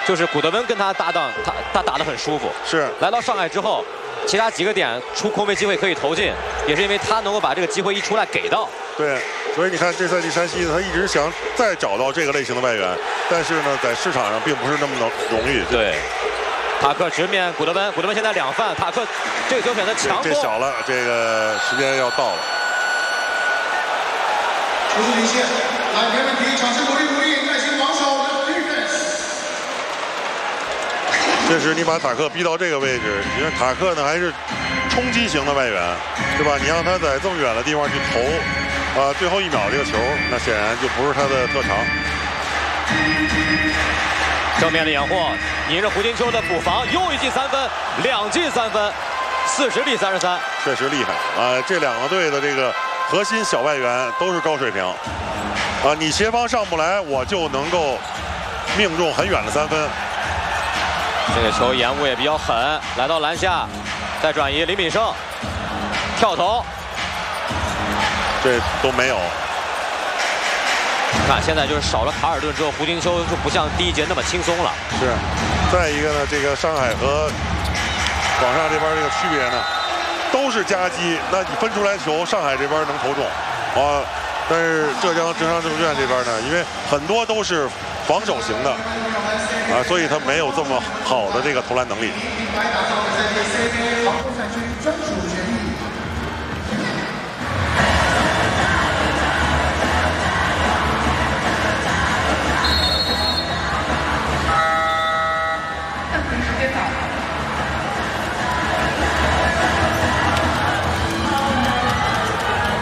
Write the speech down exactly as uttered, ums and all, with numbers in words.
就是古德温跟他搭档，他他打得很舒服。 是来到上海之后，其他几个点出空位机会可以投进，也是因为他能够把这个机会一出来给到。 对，所以你看这赛季山西他一直想再找到这个类型的外援，但是呢，在市场上并不是那么容易。 对。 塔克直面古德温，古德温现在两犯，塔克这个球选择强攻， 这小了，这个时间要到了。 出示领先，来没问题，掌声鼓励鼓励，耐心防守 defense。 这时你把塔克逼到这个位置，因为塔克呢还是冲击型的外援，对吧？你让他在这么远的地方去投，啊，最后一秒这个球，那显然就不是他的特长。 正面的掩护，迎着胡金秋的补防，又一记三分，两记三分，四十比三十三， 确实厉害啊！这两个队的这个核心小外援都是高水平啊！你协防上不来，我就能够命中很远的三分。 这个球延误也比较狠，来到篮下，再转移，李敏胜跳投， 这都没有。 看，现在就是少了卡尔顿之后，胡金秋就不像第一节那么轻松了。 是，再一个呢，这个上海和广厦这边这个区别呢，都是夹击。那你分出来球，上海这边能投中，啊，但是浙江浙商证券这边呢，因为很多都是防守型的，啊，所以他没有这么好的这个投篮能力。 白打造在 C B A 防守赛区专属权利。